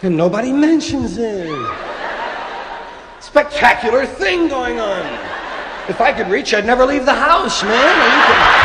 And nobody mentions it. Spectacular thing going on. If I could reach, I'd never leave the house, man.